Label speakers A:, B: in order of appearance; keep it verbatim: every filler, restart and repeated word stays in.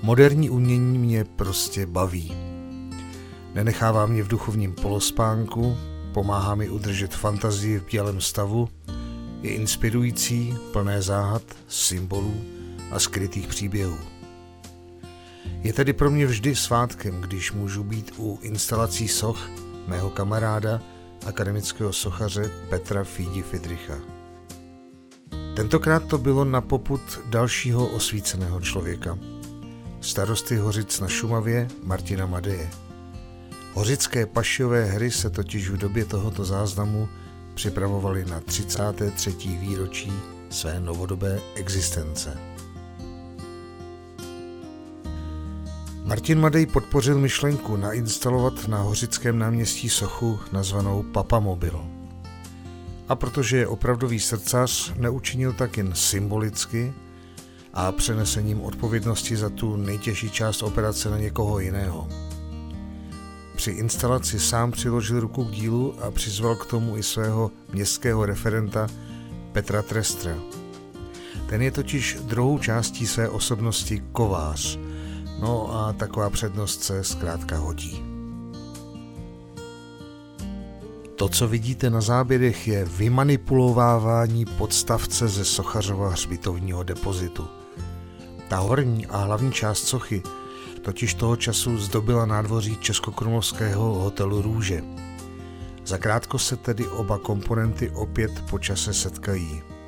A: Moderní umění mě prostě baví. Nenechává mě v duchovním polospánku, pomáhá mi udržet fantazii v bělém stavu, je inspirující, plné záhad, symbolů a skrytých příběhů. Je tedy pro mě vždy svátkem, když můžu být u instalací soch mého kamaráda, akademického sochaře Petra Fídi Fidricha. Tentokrát to bylo na popud dalšího osvíceného člověka, starosty Hořic na Šumavě Martina Madeje. Hořické pašiové hry se totiž v době tohoto záznamu připravovaly na třicáté třetí výročí své novodobé existence. Martin Madej podpořil myšlenku nainstalovat na Hořickém náměstí sochu nazvanou Papamobil. A protože je opravdový srdcař, neučinil tak jen symbolicky a přenesením odpovědnosti za tu nejtěžší část operace na někoho jiného. Při instalaci sám přiložil ruku k dílu a přizval k tomu i svého městského referenta Petra Trestra. Ten je totiž druhou částí své osobnosti kovář, no a taková přednost se zkrátka hodí. To, co vidíte na záběrech, je vymanipulovávání podstavce ze Sochařova hřbitovního depozitu. Ta horní a hlavní část sochy totiž toho času zdobila nádvoří českokrumlovského hotelu Růže. Zakrátko se tedy oba komponenty opět po čase setkají.